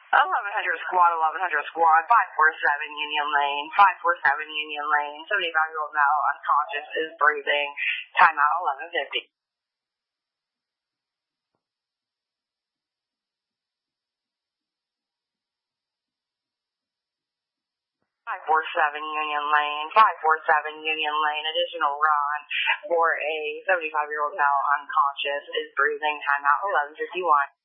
1100 squad, 1100 squad, 547 Union Lane, 547 Union Lane, 75-year-old male unconscious is breathing, timeout 1150. 547 Union Lane, 547 Union Lane, additional run for a 75-year-old male unconscious is breathing, timeout 1151.